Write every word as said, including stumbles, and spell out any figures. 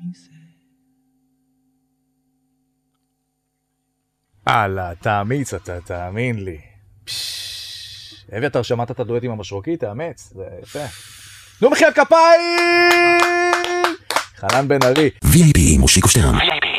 מזה. הלאה, תאמיץ אתה, תאמין לי. אביתר, שמעת את הדואט עם המשרוקית? תאמץ, זה יפה. נו מחיאות כפיים! חנן בן ארי. וי איי פי מושיקו שטרן.